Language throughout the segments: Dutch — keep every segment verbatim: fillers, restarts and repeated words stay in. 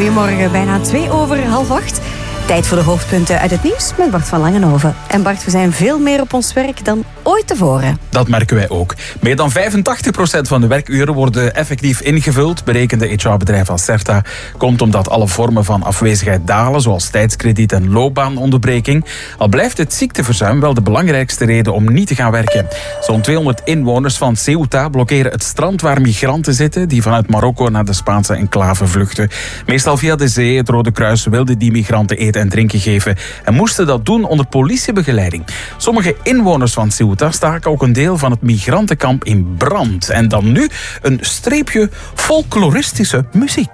Goedemorgen, bijna twee over half acht. Tijd voor de hoofdpunten uit het nieuws met Bart van Langenhoven. En Bart, we zijn veel meer op ons werk dan ooit tevoren. Dat merken wij ook. Meer dan vijfentachtig procent van de werkuren worden effectief ingevuld, berekende H R-bedrijf Acerta. Komt omdat alle vormen van afwezigheid dalen, zoals tijdskrediet en loopbaanonderbreking. Al blijft het ziekteverzuim wel de belangrijkste reden om niet te gaan werken. Zo'n tweehonderd inwoners van Ceuta blokkeren het strand waar migranten zitten die vanuit Marokko naar de Spaanse enclave vluchten. Meestal via de zee. Het Rode Kruis wilde die migranten eten en drinken geven en moesten dat doen onder politiebegeleiding. Sommige inwoners van Ceuta staken ook een deel van het migrantenkamp in brand. En dan nu een streepje folkloristische muziek.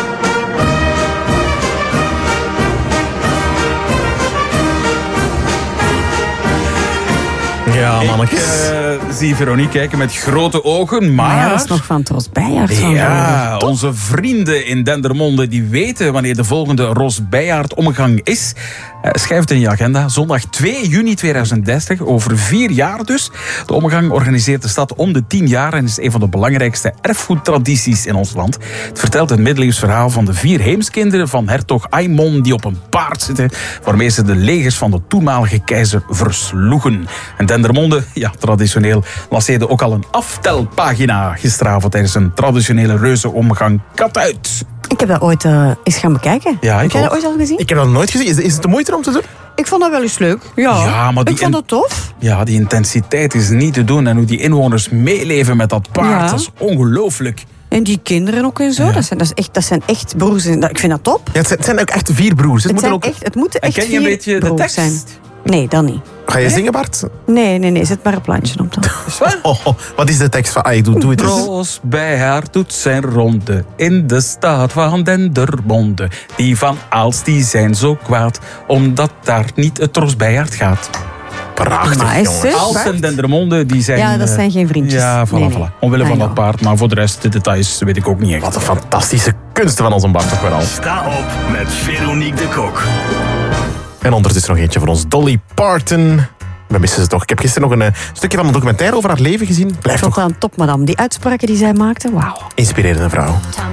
Ja, mannetjes. Ik uh, zie Veronique kijken met grote ogen, maar... Maar ja, dat is nog van Ros Beijaard. Ja, onze vrienden in Dendermonde die weten wanneer de volgende Ros Beijaard-omgang is. Uh, schrijf het in je agenda. Zondag twee juni tweeduizend dertig, over vier jaar dus. De omgang organiseert de stad om de tien jaar en is een van de belangrijkste erfgoedtradities in ons land. Het vertelt het middeleeuws verhaal van de vier heemskinderen van hertog Aimon die op een paard zitten, waarmee ze de legers van de toenmalige keizer versloegen. En Dendermonde, ja, traditioneel, lanceerde ook al een aftelpagina gisteravond tijdens een traditionele reuzenomgang Katuit. Ik heb dat ooit uh, eens gaan bekijken. Ja, heb jij ook. dat ooit al gezien? Ik heb dat nooit gezien. Is, is het de moeite om te doen? Ik vond dat wel eens leuk. Ja, Ja, maar die ik vond in- dat tof. Ja, die intensiteit is niet te doen. En hoe die inwoners meeleven met dat paard, Ja. dat is ongelooflijk. En die kinderen ook en zo. Ja. Dat, zijn, dat, is echt, dat zijn echt broers. En dat- Ik vind dat top. Ja, het, zijn, het zijn ook echt vier broers. Het Het, moeten zijn ook... echt, het moeten En echt ken je een vier beetje de broers tekst? zijn. Nee, dat niet. Ga je zingen, Bart? Nee, nee, nee. Zet maar een plantje op dan. Is waar? Oh, oh, wat is de tekst van... Ah, doe, doe het eens. Ros Beijaard doet zijn ronde in de stad van Dendermonde. Die van Aalst die zijn zo kwaad, omdat daar niet het Ros Beijaard gaat. Prachtig, Maar is jongens. het? Aalst en Dendermonde, die zijn... Ja, dat eh, zijn geen vriendjes. Ja, voilà, Nee, nee. voilà. Omwille Ah, van ja. dat paard, maar voor de rest, de details weet ik ook niet echt. Wat een fantastische kunsten van onze Bart toch wel al. Sta op met Veronique de Kok. En ondertussen nog eentje van ons, Dolly Parton. We missen ze toch. Ik heb gisteren nog een uh, stukje van een documentaire over haar leven gezien. Blijft Toch toch wel een topmadam. Die uitspraken die zij maakte, wauw. inspirerende vrouw.